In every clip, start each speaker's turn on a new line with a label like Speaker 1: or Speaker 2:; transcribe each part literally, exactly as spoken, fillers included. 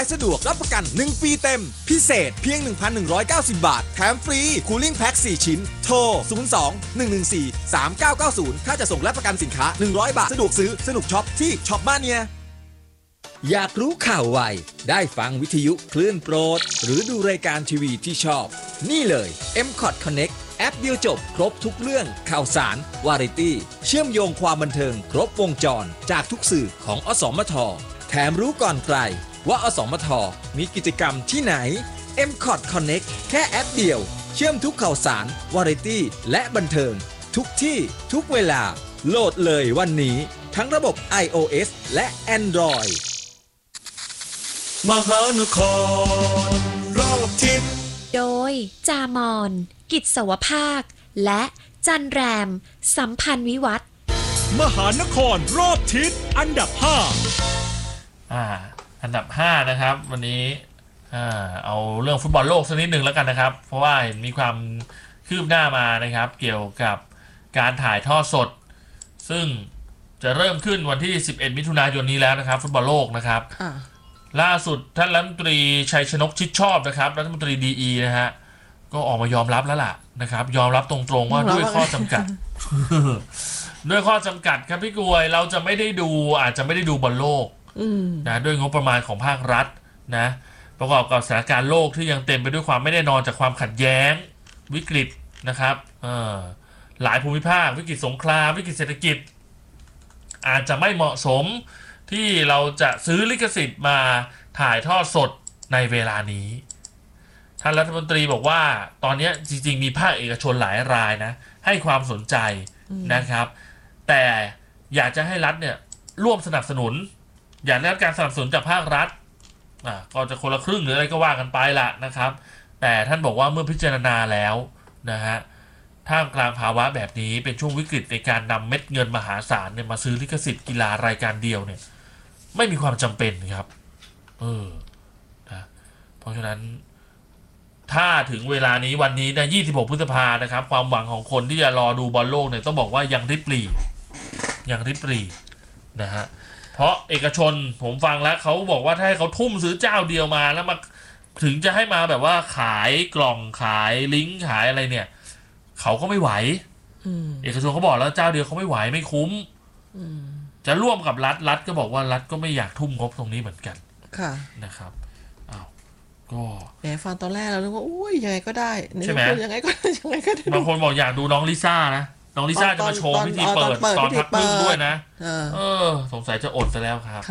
Speaker 1: สะดวกรับประกันหนึ่งปีเต็มพิเศษเพียง หนึ่งพันหนึ่งร้อยเก้าสิบ บาทแถมฟรีคูลิ่งแพ็คสี่ชิ้นโทรศูนย์ สอง หนึ่ง หนึ่ง สี่ สาม เก้า เก้า ศูนย์ถ้าจะส่งและประกันสินค้าหนึ่งร้อยบาทสะดวกซื้อสนุกช็อปที่ช็อปบ้านเนียอยากรู้ข่าวไวได้ฟังวิทยุคลื่นโปรดหรือดูรายการทีวีที่ชอบนี่เลย เอ็ม คอท Connect แอปเดียวจบครบทุกเรื่องข่าวสารวาไรตี้เชื่อมโยงความบันเทิงครบวงจรจากทุกสื่อของอสมทแถมรู้ก่อนใครว่าอสมทมีกิจกรรมที่ไหน เอ็ม คอท Connect แค่แอปเดียวเชื่อมทุกข่าวสารวาไรตี้และบันเทิงทุกที่ทุกเวลาโหลดเลยวันนี้ทั้งระบบ iOS และ Android
Speaker 2: มหานครรอบทิศ
Speaker 3: โดยจามอนกิจสวภาคและจันแรมสัมพันธ์วิวัฒน์
Speaker 2: มหานครรอบทิศอันดับห้า
Speaker 4: อ่าอันดับห้านะครับวันนี้อ่าเอาเรื่องฟุตบอลโลกสักนิดหนึ่งแล้วกันนะครับเพราะว่าเห็นมีความคืบหน้ามานะครับเกี่ยวกับการถ่ายทอดสดซึ่งจะเริ่มขึ้นวันที่สิบเอ็ดมิถุนายนนี้แล้วนะครับฟุตบอลโลกนะครับล่าสุดท่านรัฐมนตรีชัยชนกชิดชอบนะครับรัฐมนตรีดีอีนะฮะก็ออกมายอมรับแล้วล่ะนะครับยอมรับตรงๆว่าด้วยข้อจำกัด ด้วยข้อจำกัดครับพี่กวยเราจะไม่ได้ดูอาจจะไม่ได้ดูบอลโลกนะด้วยงบประมาณของภาครัฐนะประกอบกับสถานการณ์โลกที่ยังเต็มไปด้วยความไม่แน่นอนจากความขัดแย้งวิกฤตนะครับเออหลายภูมิภาควิกฤตสงครามวิกฤตเศรษฐกิจอาจจะไม่เหมาะสมที่เราจะซื้อลิขสิทธิ์มาถ่ายทอดสดในเวลานี้ท่านรัฐมนตรีบอกว่าตอนนี้จริงๆมีภาคเอกชนหลายรายนะให้ความสนใจนะครับแต่อยากจะให้รัฐเนี่ยร่วมสนับสนุนอยากได้รับการสนับสนุนจากภาครัฐอ่ะก็จะคนละครึ่งหรืออะไรก็ว่ากันไปละนะครับแต่ท่านบอกว่าเมื่อพิจารณาแล้วนะฮะท่ามกลางภาวะแบบนี้เป็นช่วงวิกฤตในการนำเม็ดเงินมหาศาลเนี่ยมาซื้อลิขสิทธิ์กีฬารายการเดียวเนี่ยไม่มีความจำเป็นครับเออนะเพราะฉะนั้นถ้าถึงเวลานี้วันนี้นะยี่สิบหกพฤษภานะครับความหวังของคนที่จะรอดูบอลโลกเนี่ยต้องบอกว่ายังริบหรี่ยังริบหรี่นะฮะเพราะเอกชนผมฟังแล้วเขาบอกว่าถ้าให้เขาทุ่มซื้อเจ้าเดียวมาแล้วมาถึงจะให้มาแบบว่าขายกล่องขายลิงก์ขายอะไรเนี่ยเขาก็ไม่ไหวเอกชนเขาบอกแล้วเจ้าเดียวเขาไม่ไหวไม่คุ้มจะร่วมกับรัฐรัฐก็บอกว่ารัฐก็ไม่อยากทุ่มงบตรงนี้เหมือนกันค่ะนะครับอ้าวก็
Speaker 5: แหมฟังตอนแรกเราคิดว่าอุ้ยยังไงก็ได้
Speaker 4: ใช่ไหม
Speaker 5: ยังไงก็ยังไงก็ได้
Speaker 4: บางคนบอกอยากดูน้องลิซ่านะน้องลิซ่าจะมาโชว์พิธีเปิดตอนพักครึ่งด้วยนะเออสงสัยจะอดซะแล้วครับ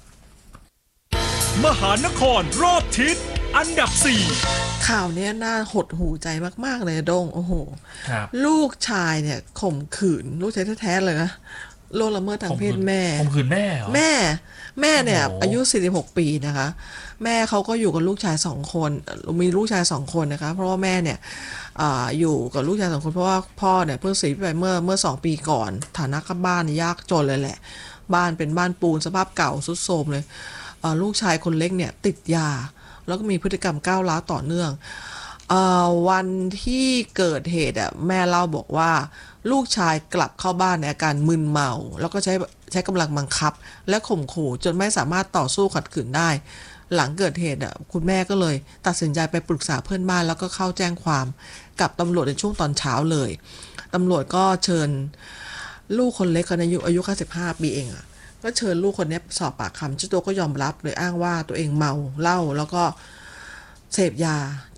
Speaker 2: มหานครรอบทิศอันดับสี่
Speaker 5: ข่าวนี้น่าหดหูใจมากๆเลยโดงโอ้โหลูกชายเนี่ยข่มขืนลูกชายแท้ๆเลยนะล่วงละเมิดทางเพศแม่
Speaker 4: ข่มขืนแม่เหรอ
Speaker 5: แม่แม่เนี่ยอายุสี่สิบหกปีนะคะแม่เขาก็อยู่กับลูกชายสองคนมีลูกชายสองคนนะคะเพราะว่าแม่เนี่ยออยู่กับลูกชายสองคนเพราะว่าพ่อเนี่ยเพิ่งเสียไปเมื่อเมื่อสองปีก่อนฐานะกับบ้านยากจนเลยแหละบ้านเป็นบ้านปูนสภาพเก่าทรุดโทรมเลยลูกชายคนเล็กเนี่ยติดยาแล้วก็มีพฤติกรรมก้าวร้าวต่อเนื่องเอ่อวันที่เกิดเหตุอ่ะแม่เล่าบอกว่าลูกชายกลับเข้าบ้านในอาการมึนเมาแล้วก็ใช้ใช้กำลังบังคับและข่มขู่จนไม่สามารถต่อสู้ขัดขืนได้หลังเกิดเหตุอ่ะคุณแม่ก็เลยตัดสินใจไปปรึกษาเพื่อนบ้านแล้วก็เข้าแจ้งความกับตำรวจในช่วงตอนเช้าเลยตำรวจก็เชิญลูกคนเล็กคนอายุอายุแค่สิบห้าปีเองอ่ะก็เชิญลูกคนนี้สอบปากคำเจ้าตัวก็ยอมรับโดยอ้างว่าตัวเองเมาเหล้าแล้วก็เสพยา